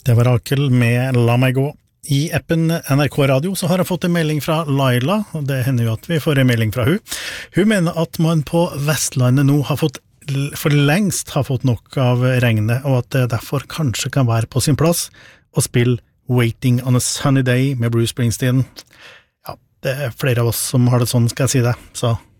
Det var Rakel med La meg gå. I appen NRK Radio så har jeg fått en melding fra Laila, og det hender jo at vi får en melding fra hun. Hun mener at man på Vestlandet nå har fått for lengst har fått nok av regnet, og at det derfor kanskje kan være på sin plass å spille Waiting on a Sunny Day med Bruce Springsteen. Ja, det flere av oss som har det sånn, skal jeg si det, så